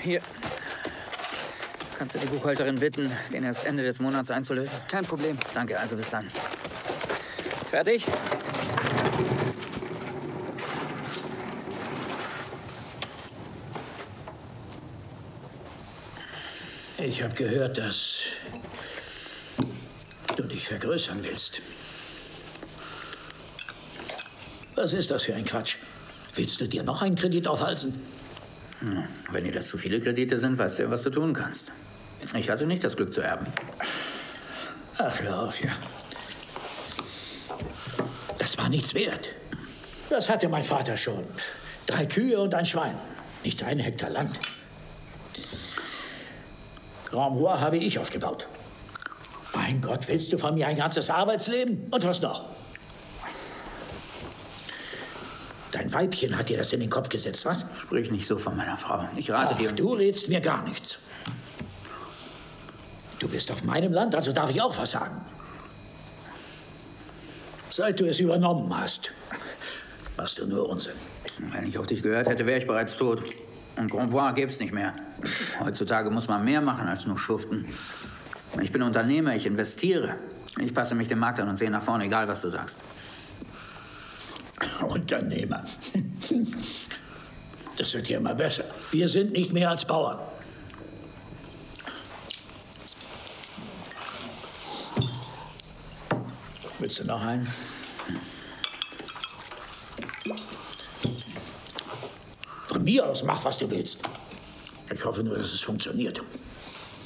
Hier. Kannst du die Buchhalterin bitten, den erst Ende des Monats einzulösen? Kein Problem. Danke, also bis dann. Fertig? Ich habe gehört, dass du dich vergrößern willst. Was ist das für ein Quatsch? Willst du dir noch einen Kredit aufhalsen? Wenn dir das zu viele Kredite sind, weißt du ja, was du tun kannst. Ich hatte nicht das Glück zu erben. Ach, hör auf, ja. Das war nichts wert. Das hatte mein Vater schon. 3 Kühe und ein Schwein. Nicht 1 Hektar Land. Grand Bois habe ich aufgebaut. Mein Gott, willst du von mir ein ganzes Arbeitsleben? Und was noch? Dein Weibchen hat dir das in den Kopf gesetzt, was? Sprich nicht so von meiner Frau. Ich rate dir. Du rätst mir gar nichts. Du bist auf meinem Land, also darf ich auch was sagen. Seit du es übernommen hast, machst du nur Unsinn. Wenn ich auf dich gehört hätte, wäre ich bereits tot. Und Grand Bois gäb's nicht mehr. Heutzutage muss man mehr machen als nur schuften. Ich bin Unternehmer, ich investiere. Ich passe mich dem Markt an und sehe nach vorne, egal was du sagst. Unternehmer. Das wird ja immer besser. Wir sind nicht mehr als Bauern. Willst du noch einen? Von mir aus mach, was du willst. Ich hoffe nur, dass es funktioniert.